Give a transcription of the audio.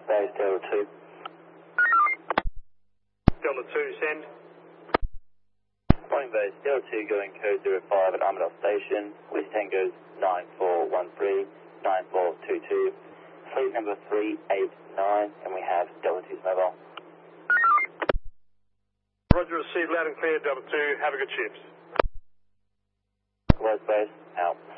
Base Delta 2. Delta 2, send. Morning Base Delta 2 going code 05 at Armadale Station. With Tango's 9413, 9422. Fleet number 389, and we have Delta 2's mobile. Roger, received loud and clear, Delta 2. Have a good shift. West Base, out.